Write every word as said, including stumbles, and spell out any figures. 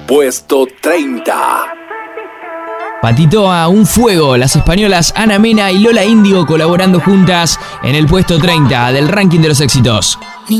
Puesto treinta. Patito a un fuego, las españolas Ana Mena y Lola Índigo colaborando juntas en el puesto treinta del ranking de los éxitos.